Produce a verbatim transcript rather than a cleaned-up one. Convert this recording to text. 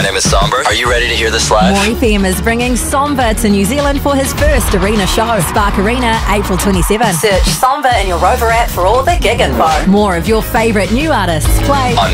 My name is Somber. Are you ready to hear this live? More F M is bringing Somber to New Zealand for his first arena show. Spark Arena, April twenty-seventh. Search Somber in your Rover app for all the gig info. More of your favourite new artists play on